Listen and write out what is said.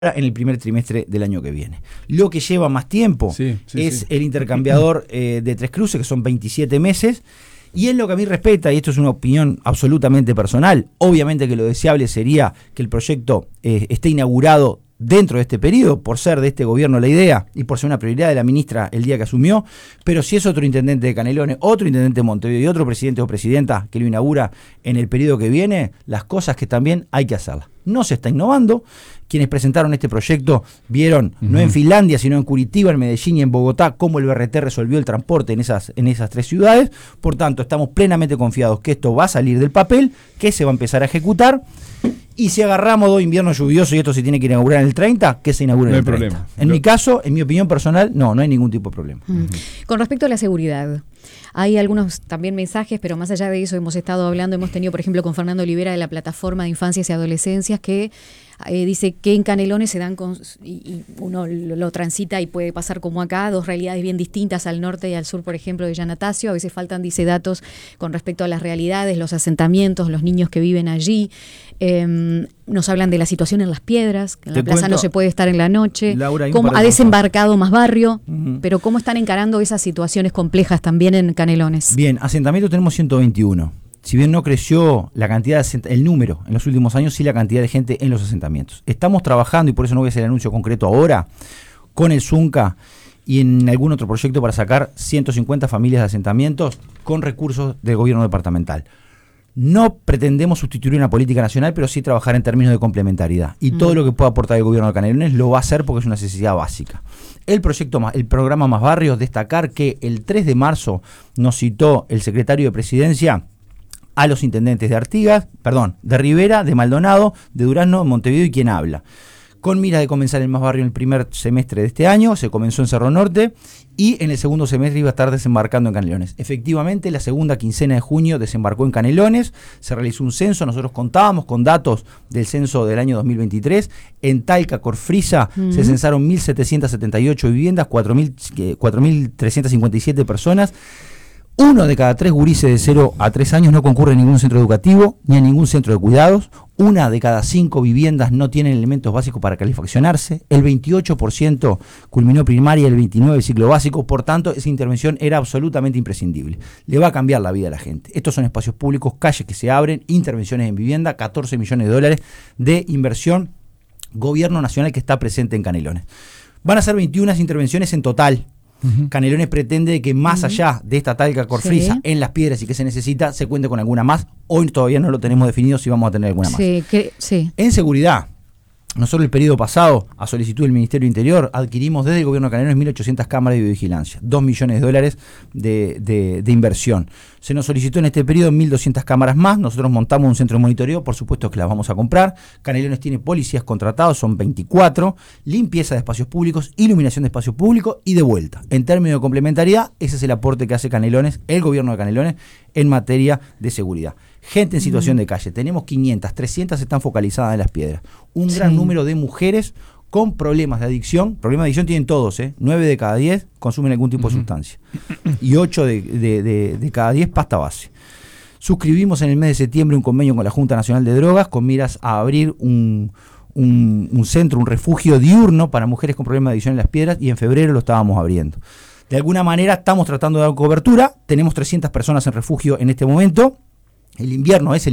en el primer trimestre del año que viene. Lo que lleva más tiempo es el intercambiador de Tres Cruces, que son 27 meses, y en lo que a mí respecta, y esto es una opinión absolutamente personal, obviamente que lo deseable sería que el proyecto esté inaugurado dentro de este periodo, por ser de este gobierno la idea y por ser una prioridad de la ministra el día que asumió, pero si es otro intendente de Canelones, otro intendente de Montevideo y otro presidente o presidenta que lo inaugura en el periodo que viene, las cosas que también hay que hacerlas. No se está innovando. Quienes presentaron este proyecto vieron, no en Finlandia, sino en Curitiba, en Medellín y en Bogotá, cómo el BRT resolvió el transporte en esas tres ciudades. Por tanto, estamos plenamente confiados que esto va a salir del papel, que se va a empezar a ejecutar. Y si agarramos 2 inviernos lluviosos y esto se tiene que inaugurar en el 30, que se inaugure en el 30. Problema. En mi caso, en mi opinión personal, no hay ningún tipo de problema. Con respecto a la seguridad, hay algunos también mensajes, pero más allá de eso hemos estado hablando, hemos tenido, por ejemplo, con Fernando Olivera de la Plataforma de Infancias y Adolescencias, que dice que en Canelones se dan, y uno lo transita y puede pasar como acá, 2 realidades bien distintas al norte y al sur, por ejemplo, de Yanatacio. A veces faltan, dice, datos con respecto a las realidades, los asentamientos, los niños que viven allí. Nos hablan de la situación en Las Piedras, que en la plaza no se puede estar en la noche. Laura, cómo ha desembarcado más barrio, pero cómo están encarando esas situaciones complejas también en Canelones. Bien, asentamientos tenemos 121. Si bien no creció la cantidad el número en los últimos años, sí la cantidad de gente en los asentamientos. Estamos trabajando, y por eso no voy a hacer el anuncio concreto ahora, con el Zunca y en algún otro proyecto para sacar 150 familias de asentamientos con recursos del gobierno departamental. No pretendemos sustituir una política nacional, pero sí trabajar en términos de complementariedad. Y todo lo que pueda aportar el gobierno de Canelones lo va a hacer porque es una necesidad básica. El programa Más Barrios, destacar que el 3 de marzo nos citó el secretario de Presidencia a los intendentes de Rivera, de Maldonado, de Durazno, Montevideo y quien habla. Con mira de comenzar el Más Barrio en el primer semestre de este año, se comenzó en Cerro Norte y en el segundo semestre iba a estar desembarcando en Canelones. Efectivamente, la segunda quincena de junio desembarcó en Canelones, se realizó un censo, nosotros contábamos con datos del censo del año 2023, en Talca, Corfrisa, se censaron 1.778 viviendas, 4.357 personas. 1 de cada 3 gurises de 0 a 3 años no concurre a ningún centro educativo ni a ningún centro de cuidados. 1 de cada 5 viviendas no tienen elementos básicos para calefaccionarse. El 28% culminó primaria, el 29% el ciclo básico. Por tanto, esa intervención era absolutamente imprescindible. Le va a cambiar la vida a la gente. Estos son espacios públicos, calles que se abren, intervenciones en vivienda, $14 millones de inversión, gobierno nacional que está presente en Canelones. Van a ser 21 intervenciones en total. Canelones pretende que más allá de esta Talca Corfrisa, en Las Piedras y que se necesita, se cuente con alguna más. Hoy todavía no lo tenemos definido si vamos a tener alguna más. En seguridad, nosotros el periodo pasado, a solicitud del Ministerio del Interior, adquirimos desde el gobierno de Canelones 1.800 cámaras de videovigilancia, $2 millones de inversión. Se nos solicitó en este periodo 1.200 cámaras más, nosotros montamos un centro de monitoreo, por supuesto que las vamos a comprar. Canelones tiene policías contratados, son 24, limpieza de espacios públicos, iluminación de espacios públicos y de vuelta. En términos de complementariedad, ese es el aporte que hace Canelones, el gobierno de Canelones, en materia de seguridad. Gente en situación de calle, tenemos 500, 300 están focalizadas en Las Piedras. Un gran número de mujeres con problemas de adicción. Problemas de adicción tienen todos, 9 de cada 10 consumen algún tipo de sustancia. Y 8 de cada 10 pasta base. Suscribimos en el mes de septiembre un convenio con la Junta Nacional de Drogas con miras a abrir un centro, un refugio diurno para mujeres con problemas de adicción en Las Piedras, y en febrero lo estábamos abriendo. De alguna manera estamos tratando de dar cobertura. Tenemos 300 personas en refugio en este momento. El invierno es el